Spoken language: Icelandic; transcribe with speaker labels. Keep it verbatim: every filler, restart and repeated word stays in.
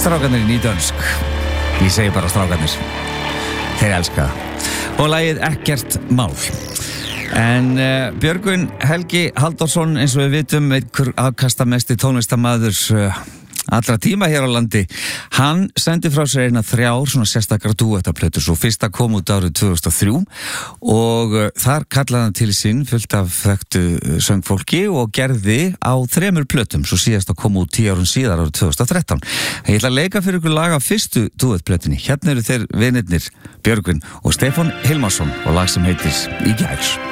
Speaker 1: Strákarnir í Nýdönsk. Ég segi bara strákarnir. Þeir elska það. Og lagið Ekkert mál. En uh, Björgvin Helgi Halldórsson, eins og við vitum, einhver afkastamesti tónlistarmaður uh, allra tíma hér á landi, hann sendi frá sér eina þrjár svona sérstakar dúettaplötur. Svo fyrsta kom út árið tvö þúsund og þrjú og uh, þar kallaði hann til sín fullt af þekktu uh, söngfólki og gerði á þremur plötum. Svo síðast að koma út tíu árum síðar árið tvö þúsund og þrettán. Ég ætla að leika fyrir ykkur lag af fyrstu dúettplötunni. Hérna eru þeir vinirnir Björgvin og Stefán Hilmarsson og lag sem heitir Í gær.